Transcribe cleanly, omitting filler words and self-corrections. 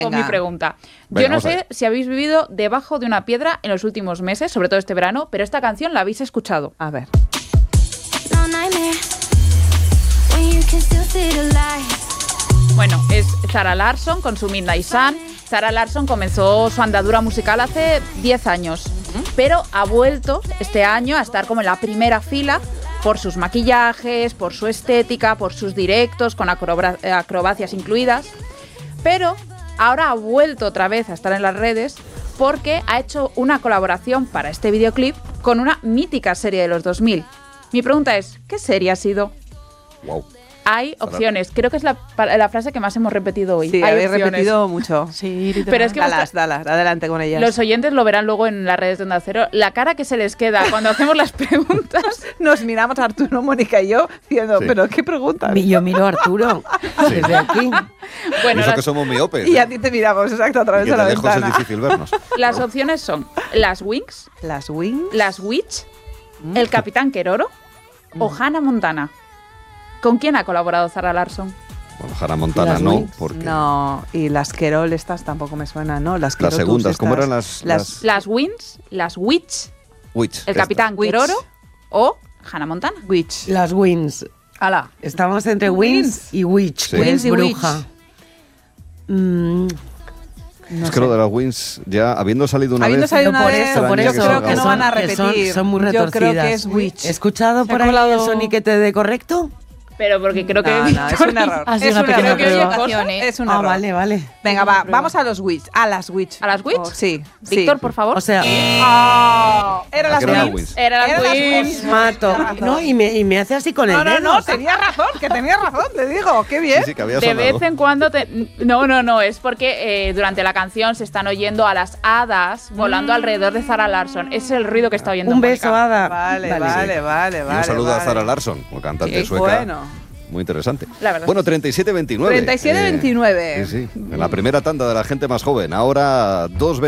con mi pregunta. Venga, Yo no sé si habéis vivido debajo de una piedra en los últimos meses, sobre todo este verano, pero esta canción la habéis escuchado. A ver. Bueno, es Zara Larsson con su Midnight Sun. Zara Larsson comenzó su andadura musical hace 10 años, pero ha vuelto este año a estar como en la primera fila por sus maquillajes, por su estética, por sus directos con acrobacias incluidas. Pero ahora ha vuelto otra vez a estar en las redes porque ha hecho una colaboración para este videoclip con una mítica serie de los 2000. Mi pregunta es, ¿qué serie ha sido? Wow. Hay opciones. Creo que es la frase que más hemos repetido hoy. Sí, hay habéis opciones. repetido mucho. Sí, pero es que Dalas, adelante con ellas. los oyentes lo verán luego en las redes de Onda Cero. La cara que se les queda cuando hacemos las preguntas. Nos miramos Arturo, Mónica y yo diciendo, Sí. ¿pero qué preguntas? Yo miro a Arturo Sí. desde aquí. Bueno, Y eso que las, somos miopes. Y a ti te miramos, exacto, a Y través que de la de lejos es ventana. difícil vernos. las opciones son las Wings, Las Wings. las Witch, el Capitán Queroro o Hannah Montana. ¿Con quién ha colaborado Zara Larsson? Bueno, Hannah Montana Las no, Wings. porque No, y las Querol estas tampoco me suenan, ¿no? Las Querotus segundas, ¿cómo estas. eran las- Las Wings, las Witch, Witch, el esta. Capitán Witch. Queroro o Hannah Montana. Witch. Las Wins. Ala. Estamos entre Wins y Witch, Sí. que Wins es y bruja. No Es que sé. lo de las Wins, ya habiendo salido una Habiendo vez, salido una por vez, eso, extraña yo creo salga que no otra. van a que son- repetir. son muy Yo creo retorcidas. que es Witch. ¿He escuchado Se ha por ahí colado- el soniquete de correcto? Pero porque creo que No, no, es un error. Ha sido Es una un pequeña error. prueba. Es un Ah, error. vale, vale. Venga, va, vamos a los Witch. A las Witch. ¿A las Witch? Oh, sí. Víctor, sí. por favor. O sea, Oh, era ¿A las que eran las Wings. Wings? Era las Eran las Wings. Wings. mato. Tienes razón. No, y me hace así con el No, no, dedo. no, tenía razón, que tenía razón, te digo. Qué bien. Sí, sí, que había De sonado. vez en cuando No, es porque durante la canción se están oyendo a las hadas volando alrededor de Zara Larsson. Ese es el ruido que está oyendo Un Mónica. beso, Ada. Vale. Y un saludo a Zara Larsson, como cantante Qué sueca. bueno. Muy interesante. La verdad. Bueno, 37-29. 37-29. Sí, sí. En la primera tanda de la gente más joven. Ahora dos veces.